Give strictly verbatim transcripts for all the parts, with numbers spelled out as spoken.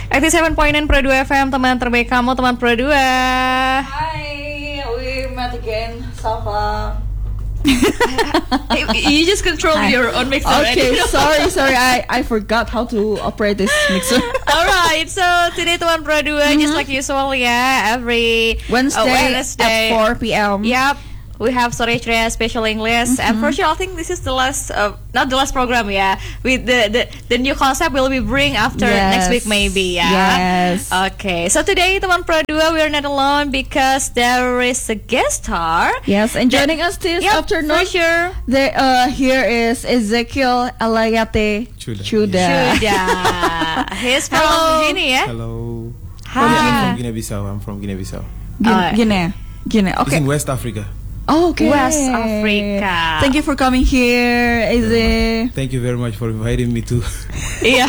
eighty-seven point nine Pro dua F M, teman terbaik kamu, teman Pro dua. Hi, we met again, Safa. You just control Hi. your own mixer. Okay, sorry, sorry, I I forgot how to operate this mixer. Alright, so today teman Pro dua, mm-hmm. just like usual ya, every Wednesday, uh, Wednesday at four p.m. Yep. We have Sore Ceria Special English, mm-hmm. and for sure I think this is the last, uh, not the last program, yeah. With the, the the new concept will be bring after yes. next week maybe, yeah. Yes. Okay, so today teman Pro dua we are not alone because there is a guest star. Yes, and joining us this yep, afternoon. For sure. The uh here is Ezekiel Alayate Chuda. Chuda. Chuda. He's from Guinea, yeah. Hello. Hi. Oh, yeah, I'm from Guinea-Bissau. I'm from Guinea-Bissau. Guinea. Guinea. Guinea. Okay. It's in West Africa. Okay. West Africa. Thank you for coming here, Eze. Thank you very much for inviting me too. Yeah.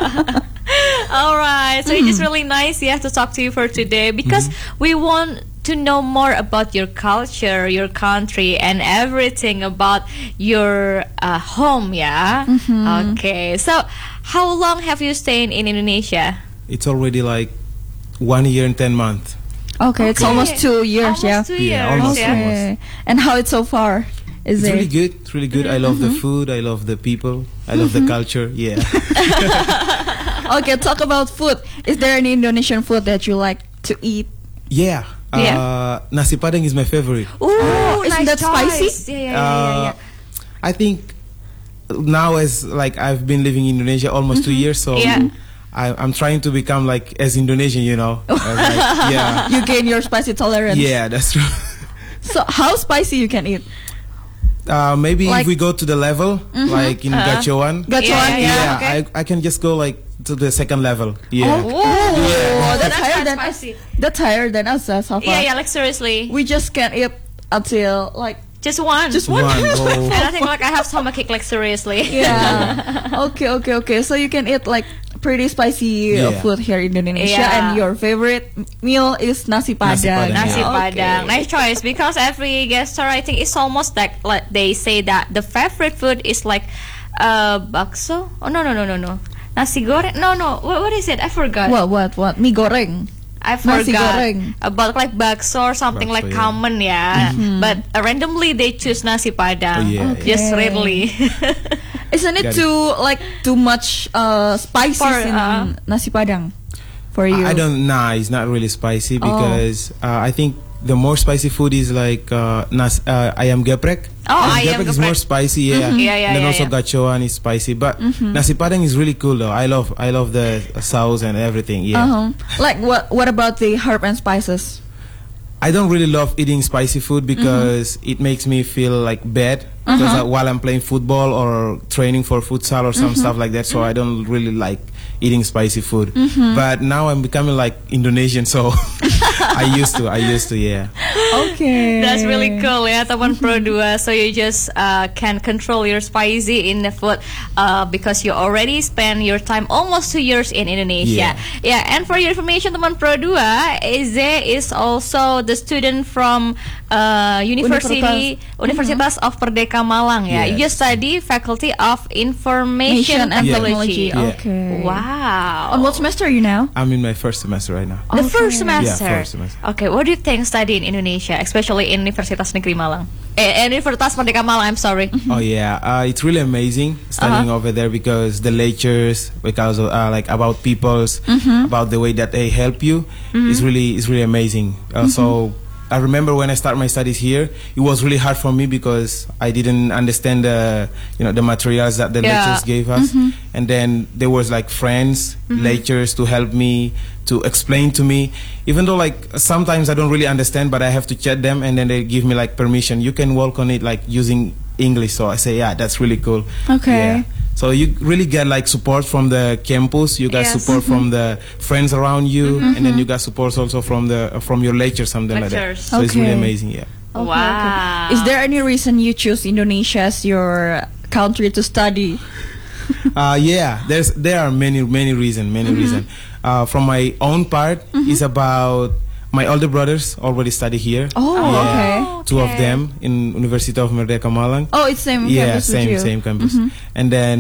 All right. So mm. it's just really nice, yeah, to talk to you for today because mm-hmm. we want to know more about your culture, your country, and everything about your uh, home, yeah. Mm-hmm. Okay. So, how long have you stayed in Indonesia? It's already like one year and ten months. Okay, it's okay. almost two years, almost yeah. Two years, yeah, almost, yeah. almost. And how it's so far? Is it's it really good? It's really good. I love mm-hmm. the food. I love the people. I love mm-hmm. the culture. Yeah. Okay, talk about food. Is there any Indonesian food that you like to eat? Yeah. Yeah. Uh, nasi padang is my favorite. Ooh, uh, isn't nice that spicy? Yeah, yeah, yeah, uh, yeah, yeah. I think now as like I've been living in Indonesia almost mm-hmm. two years, so. Yeah. I, I'm trying to become like as Indonesian, you know. Like, yeah. You gain your spicy tolerance. Yeah, that's true. So how spicy you can eat? Uh, maybe like, if we go to the level, mm-hmm. like in uh, Gachoan. Gachoan, yeah, yeah, yeah okay. I, I can just go like to the second level. Yeah. Oh, yeah. that's, that's higher than spicy. us. That's higher than us, uh, Safa. Yeah, yeah, like seriously. We just can't eat until like just one. Just one. one. Oh. And I think like I have stomachache, like seriously. Yeah. Okay, okay, okay. So you can eat like pretty spicy yeah. uh, food here in Indonesia, yeah. and your favorite meal is nasi padang. Nasi yeah. padang, okay. Nice choice because every guest star I think it's almost like like they say that the favorite food is like uh bakso. Oh no no no no no nasi goreng. No no what, what is it? I forgot. What what what mie goreng. I forgot nasi goreng. About like bakso or something bakso, like yeah. common, yeah. Mm-hmm. But uh, randomly they choose nasi padang. Oh, yeah, okay. Just randomly. Isn't it too like too much uh, spices for, in uh, nasi padang for you? I don't. Nah, it's not really spicy because oh. uh, I think the more spicy food is like uh, nas, uh, ayam geprek. Oh, ayam, ayam geprek is more spicy, yeah. Mm-hmm. yeah, yeah and then yeah, also yeah. gachoan is spicy, but mm-hmm. nasi padang is really cool though. I love, I love the sauce and everything. Yeah. Uh-huh. Like what? What about the herb and spices? I don't really love eating spicy food because mm-hmm. it makes me feel like bad uh-huh. because uh, while I'm playing football or training for futsal or some mm-hmm. stuff like that, so I don't really like eating spicy food. Mm-hmm. But now I'm becoming like Indonesian, so I used to, I used to, yeah. Okay. That's really cool, ya, teman Pro dua. So you just uh, can control your spicy in the food uh, because you already spend your time almost two years in Indonesia. Yeah. Yeah, and for your information, teman Pro dua, Eze is also the student from uh, University Universitas, Universitas mm-hmm. of Merdeka Malang. Yeah, yes. You just study Faculty of Information and yeah. Technology. Yeah. Okay. Wow. On what semester are you now? I'm in my first semester right now. The okay. first semester. Yeah, first semester. Okay, what do you think studying in Indonesia, especially in Universitas Negeri Malang? Eh, Universitas Merdeka Malang. I'm sorry. Mm-hmm. Oh yeah, uh, it's really amazing studying uh-huh. over there because the lectures, because of, uh, like about people's, mm-hmm. about the way that they help you, mm-hmm. is really is really amazing. Uh, mm-hmm. So I remember when I started my studies here, it was really hard for me because I didn't understand the you know the materials that the yeah. lectures gave us, mm-hmm. and then there was like friends, mm-hmm. lectures to help me, to explain to me, even though like sometimes I don't really understand, but I have to chat them, and then they give me like permission. You can work on it like using English. So I say, yeah, that's really cool. Okay. Yeah. So you really get like support from the campus. You got Yes. support mm-hmm. from the friends around you, Mm-hmm. and then you got support also from the uh, from your lecture, something Lectures. like that. So it's really Okay. amazing. Yeah. Okay, Wow. okay. Is there any reason you choose Indonesia as your country to study? uh, yeah. There's there are many many reasons many mm-hmm. reasons. Uh, from my own part, mm-hmm. is about my older brothers already study here. Oh, yeah. okay. Two of Okay. them in University of Merdeka Malang. Oh, it's same Yeah, campus same with you. same campus. Mhm. And then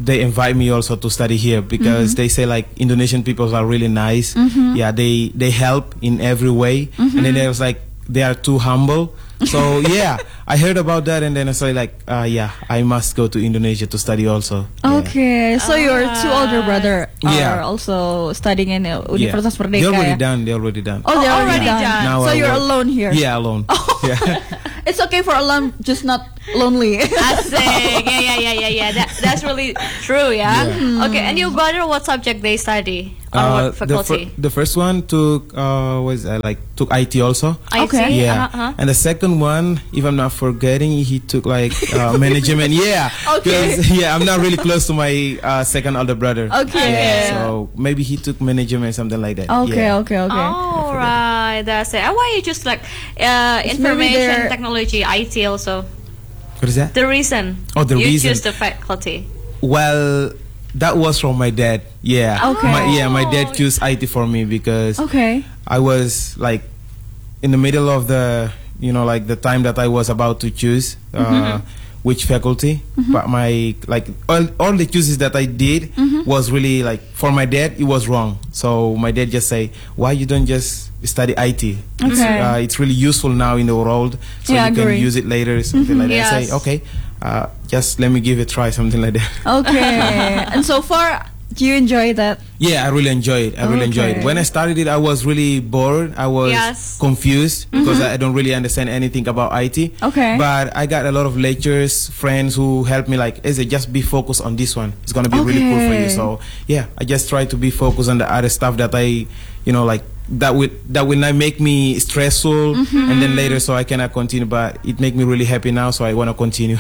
they invite me also to study here because mm-hmm. they say like Indonesian people are really nice. Mm-hmm. Yeah, they they help in every way, mm-hmm. and then they was like they are too humble. So yeah, I heard about that, and then I said like, uh, yeah, I must go to Indonesia to study also. Okay, yeah. So your two older brother are yeah. also studying in Universitas yeah. Merdeka. They already ya? done. They already done. Oh, they oh, already, already done. done. Now so I you're work. alone here. Yeah, alone. Oh. Yeah. It's okay for alone, just not lonely. Asik. Yeah, yeah, yeah, yeah, yeah. That, that's really true, yeah? Yeah. Hmm. Okay, and your brother, what subject they study? Or Uh, what the, faculty? fir- the first one took uh, was uh, like took I T also. I Okay. see. Yeah, Uh-huh. and the second one, if I'm not forgetting, he took like uh, management. Yeah, Okay. 'Cause, yeah, I'm not really close to my uh, second older brother. Okay. Yeah, so maybe he took management, something like that. Okay, yeah. okay, okay. All right, that's it. And why you just like uh, It's maybe information they're- technology, I T also? What is that? The reason Oh, the you reason. choose the faculty. Well, that was from my dad. Yeah. Okay. My, yeah, my dad Oh. chose I T for me because Okay. I was like in the middle of the, you know, like the time that I was about to choose uh, Mm-hmm. which faculty. But my, like, all, all the choices that I did Mm-hmm. was really like, for my dad, it was wrong. So my dad just say, why you don't just study I T? It's, Okay. uh, it's really useful now in the world. So Yeah, I you can agree. use it later, something like that. I Yes. say, okay, uh, just let me give it a try, something like that. Okay. And so far, do you enjoy that? Yeah, I really enjoy it. I really enjoy it. Okay. When I started it, I was really bored. I was Yes. confused because I don't really understand anything about I T. Okay. But I got a lot of lecturers, friends who helped me like, is it just be focused on this one? It's going to be really cool for you. Okay. So yeah, I just try to be focused on the other stuff that I, you know, like that will, that will not make me stressful and then later so I cannot continue. But it make me really happy now. So I want to continue.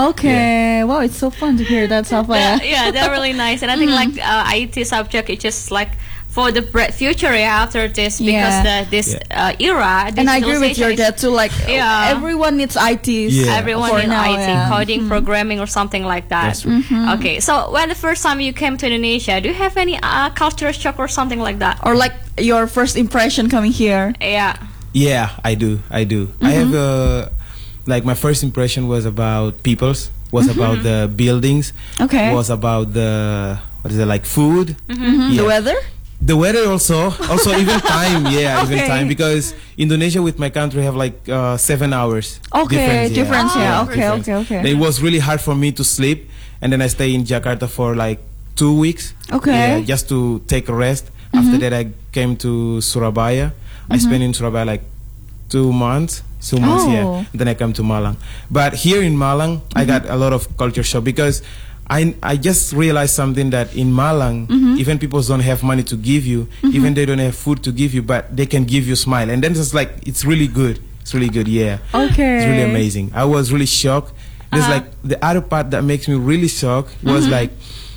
Okay. Wow, it's so fun to hear that, Safa. Yeah, yeah, they're really nice. And I think like uh, I T subject is just like for the bright future yeah, after this because Yeah. the, this Yeah. uh, era. And I agree with your digitalization is- dad too. Like, Yeah. everyone needs I Ts. Yeah. Everyone for in now, I T, yeah. coding, programming, or something like that. That's right. Okay, so when the first time you came to Indonesia, do you have any uh, culture shock or something like that? Or like your first impression coming here. Yeah. Yeah, I do. I do. I have a, like my first impression was about peoples, was about the buildings, Okay. was about the, what is it, like food. Mhm. Yeah. The weather? The weather also, also even time, yeah, even Okay. time because Indonesia with my country have like uh, seven hours. Okay, difference, yeah. Okay, difference. okay, okay. Then it was really hard for me to sleep, and then I stay in Jakarta for like two weeks. Okay. Yeah, just to take a rest. After that, I came to Surabaya. I spent in Surabaya like two months. Two months, Oh. yeah. Then I come to Malang. But here in Malang, I got a lot of culture shock because I I just realized something that in Malang, even people don't have money to give you, even they don't have food to give you, but they can give you smile, and then it's like it's really good. It's really good, yeah. Okay. It's really amazing. I was really shocked. There's Uh-huh. like the other part that makes me really shocked was like,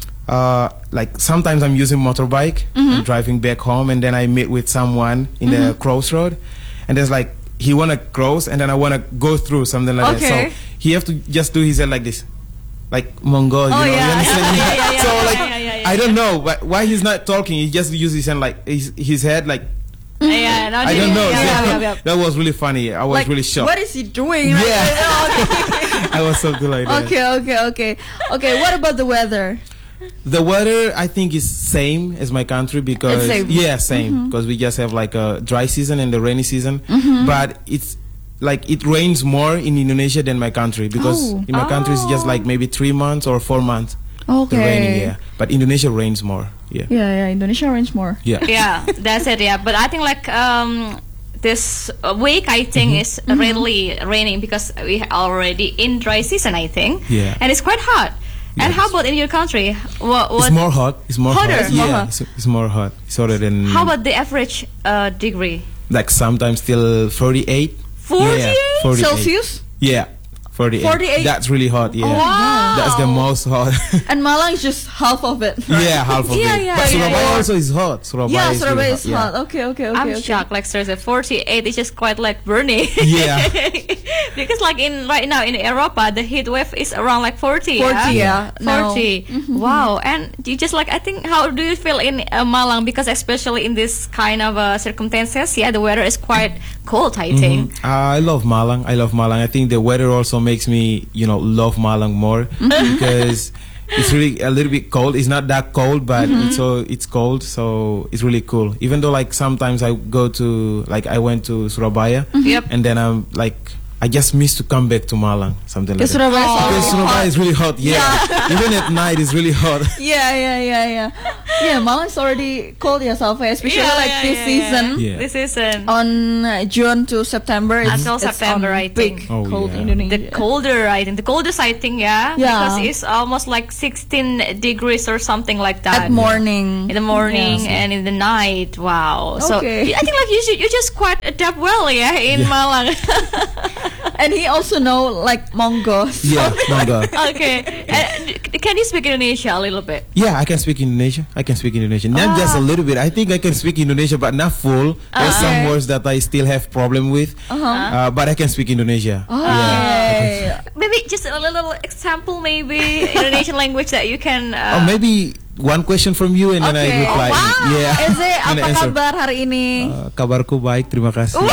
uh, like sometimes I'm using motorbike and driving back home, and then I meet with someone in the crossroad, and there's like he wanna cross, and then I wanna go through something like Okay. that. So he have to just do his head like this. Like Mongol, you Oh, know, yeah. you understand? Yeah, yeah, yeah, so yeah, like, yeah, yeah, yeah. I don't know, but why he's not talking? He just uses his hand like his, his head like Yeah, no, I don't know. yeah, Yeah, yeah, yeah. That was really funny. I was Like, really shocked. what is he doing? Yeah. I was something like that. Okay, okay, okay. Okay, what about the weather? The weather, I think, is same as my country because It's same. yeah, same because we just have like a dry season and the rainy season. But it's like it rains more in Indonesia than my country because Oh. in my country it's just Oh. like maybe three months or four months. Okay. The raining, yeah. But Indonesia rains more. Yeah. Yeah, yeah, Indonesia rains more. Yeah. Yeah, that's it. Yeah, but I think like um, this week I think is really raining because we are already in dry season. I think. Yeah. And it's quite hot. And Yes. how about in your country? What? what It's more hot. It's more Hotter? hot. It's more Yeah, hot. It's, it's more hot. It's hotter than how about the average uh, degree? like sometimes till forty-eight. forty-eight? Yeah, forty-eight. Celsius? Yeah, forty-eight. forty-eight? That's really hot. Yeah. Wow. That's the most hot. And Malang is just half of it. Yeah, half of Yeah, it. yeah, but yeah, Surabaya yeah. also is hot. Surabaya Yeah, is Surabaya really is hot. hot. Okay, okay, okay. I'm okay. shocked. Like seriously, forty-eight is just quite like burning. Yeah. Because like in right now in Europa, the heat wave is around like forty. forty, yeah. No. forty. Wow. And you just like I think how do you feel in uh, Malang? Because especially in this kind of uh, circumstances, yeah, the weather is quite cold. I think. Mhm. Uh, I love Malang. I love Malang. I think the weather also makes me, you know, love Malang more because it's really a little bit cold. It's not that cold, but mm-hmm. it's so it's cold, so it's really cool. Even though like sometimes I go to like I went to Surabaya, mm-hmm. yep. and then I'm like I just miss to come back to Malang, something like that. Surabaya oh, because Surabaya is really hot. Yeah, yeah. Even at night it's really hot. Yeah, yeah, yeah, yeah. Yeah, Malang is already cold, yeah, Salva, especially yeah, like yeah, this yeah, season. Yeah. This season on uh, June to September. It's, Until it's September, I think. Big oh, cold yeah. Indonesia. The colder, I think. The coldest, I think, yeah. Yeah. Because it's almost like sixteen degrees or something like that. At morning. In the morning yes. and in the night. Wow. So okay. I think like you should, you just quite adapt well, yeah, in yeah. Malang. And he also know like Monggo. So yeah, Monggo. Okay. And can you speak Indonesia a little bit? Yeah, I can speak Indonesia. I can speak Indonesian. Not ah. just a little bit. I think I can speak Indonesia, but not full. There's uh, some okay. words that I still have problem with. Uh-huh. Uh, but I can speak Indonesia. Oh, yeah. okay. Maybe just a little example, maybe Indonesian language that you can. Uh, or maybe one question from you and okay. then I reply. Oh, wow. Yeah. Eze, apa kabar hari ini? Uh, kabarku baik, terima kasih.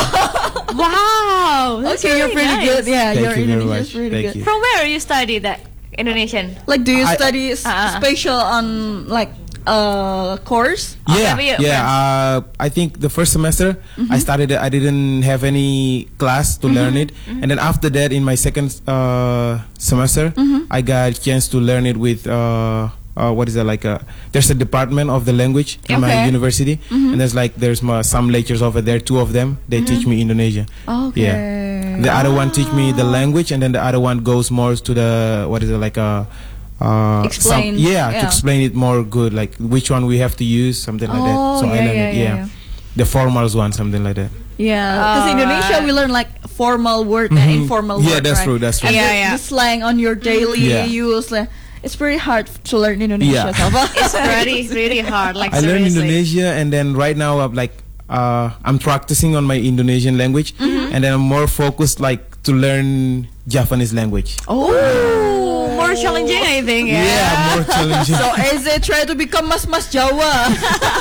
Wow. That's Okay, really you're pretty nice. good. Yeah, Thank your you very Indonesian much. is pretty Thank good. you. From where you study that Indonesian? Like, do you I- study s- uh, special on like uh course? Yeah, Okay, but- yeah. Uh, I think the first semester Mm-hmm. I started. I didn't have any class to learn it, Mm-hmm. and then after that, in my second uh, semester, Mm-hmm. I got a chance to learn it with. Uh, uh, what is that like? A, there's a department of the language in my Okay. university, Mm-hmm. and there's like there's my, some lectures over there. Two of them they teach me Indonesia. Okay. Yeah. The other one teach me the language, and then the other one goes more to the what is it like a. Uh, Explain, some, yeah, yeah. to explain it more good, like which one we have to use, something like that. Oh, So I yeah, learned yeah, it, yeah, yeah. yeah. The formals one, something like that. Yeah, because Oh, Indonesia right. we learn like formal word and Mhm. informal Yeah, word. that's right? true, that's true. And Yeah, the, yeah. the slang on your daily Yeah. use, like, it's pretty hard to learn Indonesia. Yeah. Salva. It's really, really hard. Like I learned seriously. Indonesia, and then right now I'm like uh, I'm practicing on my Indonesian language, Mm-hmm. and then I'm more focused like to learn Japanese language. Oh. More challenging, I think. Yeah. Yeah, more challenging. So Eze try to become Mas Mas Jawa.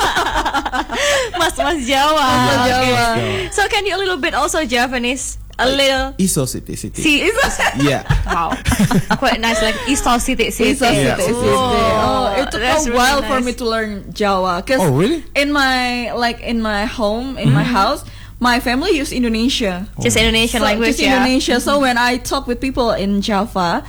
Mas Mas Jawa. Mas Okay. Jawa. So can you a little bit also Japanese? A little. Iso city city. See, Yeah. wow, quite nice. Like Isto City City. Isa Yeah. Siti, Siti. Oh, it took that's a really while for nice. me to learn Jawa. Cause Oh, really? in my like in my home, in my house, my family use Indonesia. Just Indonesian So, language, just yeah. Indonesia. So when I talk with people in Java,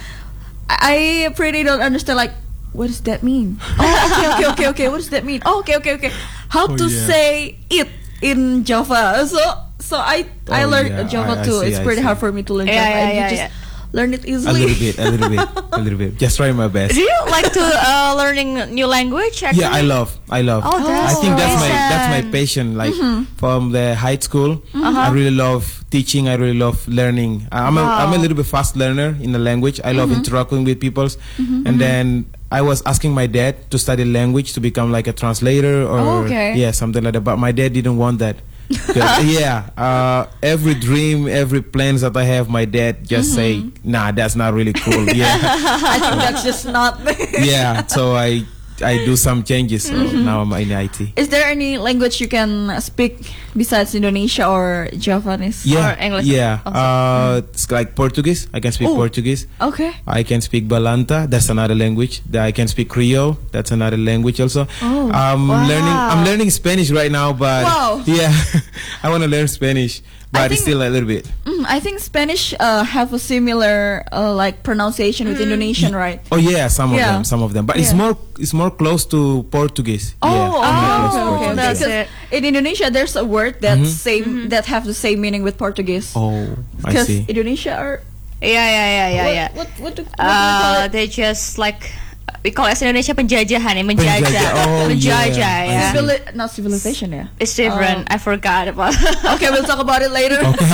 I pretty don't understand like what does that mean? Oh, okay, okay, okay, okay. What does that mean? Oh, okay, okay, okay. How Oh, to yeah. say it in Java? So so I I Oh, learned yeah. Java I- I too. see, it's I pretty see. hard for me to learn Yeah, Java. yeah, and you yeah, just yeah. learn it A easily. little bit, a little bit, a little bit. Just try my best. Do you like to uh, learning new language? Actually? Yeah, I love, I love. Oh, that's I think that's my awesome. that's my passion. Like Mm-hmm. from the high school, Uh-huh. I really love teaching. I really love learning. I'm a I'm a Wow. little bit fast learner in the language. I love Mm-hmm. interacting with people, and then I was asking my dad to study language to become like a translator or Oh, okay. yeah something like that. But my dad didn't want that. 'Cause, yeah, uh, every dream, every plans that I have, my dad just say, "Nah, that's not really cool." Yeah, I think that's just not. yeah. So I I do some changes. So Mm-hmm. now I'm in I T. Is there any language you can speak besides Indonesia or Javanese? Yeah, Or English yeah. also. Uh, it's like Portuguese. I can speak Oh. Portuguese. Okay. I can speak Balanta. That's another language. That I can speak Creole. That's another language also. Oh, I'm wow. learning. I'm learning Spanish right now, but Wow. yeah, I want to learn Spanish, I but it's think- still a little bit. Mm, I think Spanish uh, have a similar uh, like pronunciation with Indonesian, right? Oh yeah, some of Yeah. them, some of them, but it's Yeah. more. It's more close to Portuguese. Oh, yeah, okay, more close to okay, okay, Portuguese. That's Because it. in Indonesia, there's a word that same that have the same meaning with Portuguese. Oh, I Because see. Indonesia are Yeah, yeah, yeah, yeah, what, yeah. what what do, what do we call Uh, it? they just like we call it in Indonesia penjajahan ya, menjajah, Penjajah. Oh, menjajah yeah. ya. I see. Civili- not civilization, yeah. It's different. I forgot about. Okay, we'll talk about it later. Okay.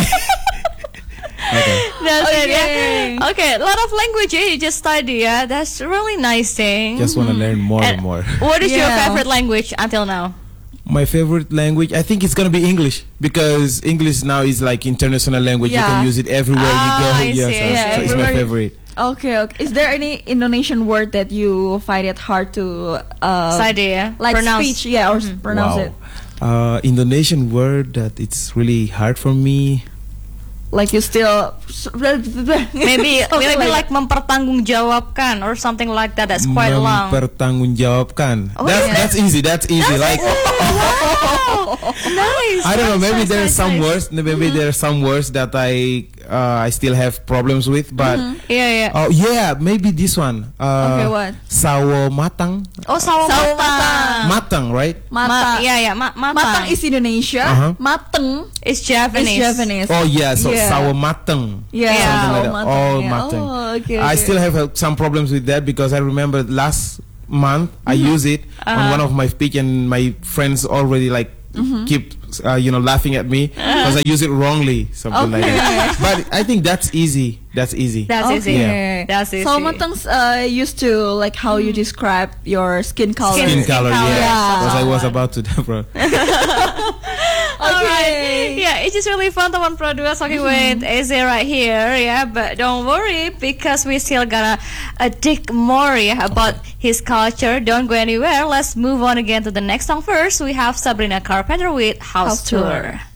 Okay. That's it. Okay. Yeah. Okay, a lot of language yeah, you just study. Yeah, that's really nice thing. Just want to learn more and, And more. What is your Yeah. favorite language until now? My favorite language, I think it's gonna be English because English now is like international language. You Yeah. can use it everywhere Ah, you go. I Yeah, see. so, Yeah, so it's my everywhere you- favorite. Okay, okay. Is there any Indonesian word that you find it hard to uh, Study, yeah. like Pronounce. speech, yeah, or s pronounce wow. it? Uh, Indonesian word that it's really hard for me. Like you still Maybe Something maybe like like mempertanggungjawabkan or something like that. That's quite long. Mempertanggungjawabkan. Oh, that's yeah. that's easy. That's easy. like Nice. I don't know. nice, Maybe nice, there are nice, some nice. words. Maybe there are some words that I uh, I still have problems with. But Yeah, yeah. oh yeah, maybe this one. Uh, Okay, what? Sawo matang. Oh, sawo Sawo matang. Matang, right? Ma- Mata. yeah, yeah. Ma- matang. Matang is Indonesia. Uh-huh. Mateng It's is Japanese. Japanese. Oh yeah, so Yeah. sawo matang. Yeah, Yeah. Something like that. mateng, Oh, yeah. mateng. Oh, okay, I okay. still have uh, some problems with that because I remember last month I Mm-hmm. use it Uh-huh. on one of my speech and my friends already like Mm-hmm. keep uh, you know laughing at me because I use it wrongly, something like Okay. that. But I think that's easy. That's easy. That's easy. Yeah. That's easy. So mateng's uh, used to like how you describe your skin color. Skin Skin color, color, yeah. yeah. Because I was Someone. about to, bro. Alright. Yeah, it's just really fun teman Pro dua talking with Eze right here, yeah. But don't worry because we still gonna uh, dig more, yeah, about his culture. Don't go anywhere. Let's move on again to the next song first. We have Sabrina Carpenter with House, House Tour. Tour.